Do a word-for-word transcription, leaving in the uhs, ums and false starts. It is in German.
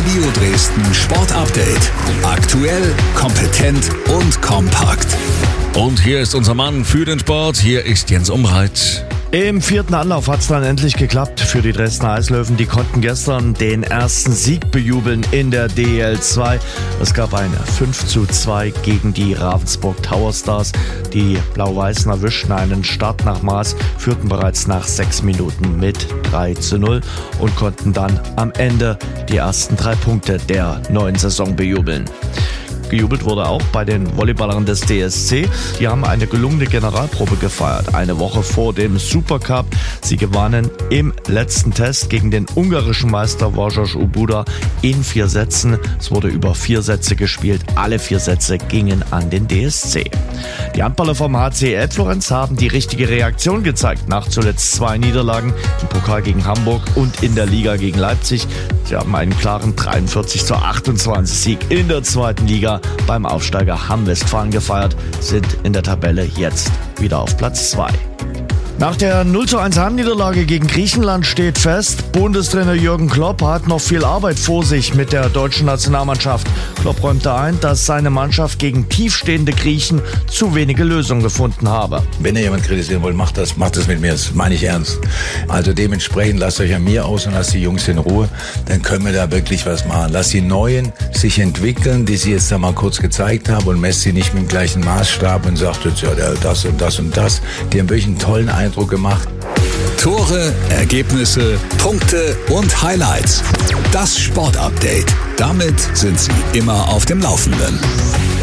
Radio Dresden Sport Update. Aktuell, kompetent und kompakt. Und hier ist unser Mann für den Sport. Hier ist Jens Umreit. Im vierten Anlauf hat es dann endlich geklappt für die Dresdner Eislöwen. Die konnten gestern den ersten Sieg bejubeln in der D E L zwei. Es gab ein fünf zu zwei gegen die Ravensburg Tower Stars. Die Blau-Weißen erwischten einen Start nach Maß, führten bereits nach sechs Minuten mit drei zu null und konnten dann am Ende die ersten drei Punkte der neuen Saison bejubeln. Gejubelt wurde auch bei den Volleyballern des D S C. Die haben eine gelungene Generalprobe gefeiert, eine Woche vor dem Supercup. Sie gewannen im letzten Test gegen den ungarischen Meister Vasas Ubuda in vier Sätzen. Es wurde über vier Sätze gespielt. Alle vier Sätze gingen an den D S C. Die Handballer vom H C Elbflorenz haben die richtige Reaktion gezeigt nach zuletzt zwei Niederlagen im Pokal gegen Hamburg und in der Liga gegen Leipzig. Sie haben einen klaren dreiundvierzig zu achtundzwanzig Sieg in der zweiten Liga beim Aufsteiger Hamm Westfalen gefeiert, sind in der Tabelle jetzt wieder auf Platz zwei. Nach der null zu eins Heimniederlage gegen Griechenland steht fest, Bundestrainer Jürgen Klopp hat noch viel Arbeit vor sich mit der deutschen Nationalmannschaft. Klopp räumte ein, dass seine Mannschaft gegen tiefstehende Griechen zu wenige Lösungen gefunden habe. Wenn ihr jemand kritisieren wollt, macht das, macht das mit mir, das meine ich ernst. Also dementsprechend lasst euch an mir aus und lasst die Jungs in Ruhe, dann können wir da wirklich was machen. Lasst die Neuen sich entwickeln, die sie jetzt da mal kurz gezeigt haben und messt sie nicht mit dem gleichen Maßstab und sagt jetzt, ja, das und das und das. Die haben wirklich einen tollen Eindruck gemacht. Tore, Ergebnisse, Punkte und Highlights. Das Sport Update. Damit sind Sie immer auf dem Laufenden.